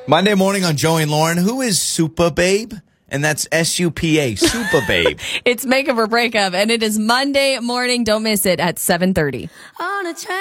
Monday morning on Joey and Lauren. Who is Supa Babe? And that's S-U-P-A, Supa Babe. It's Makeup or Breakup, and it is Monday morning. Don't miss it at 7:30.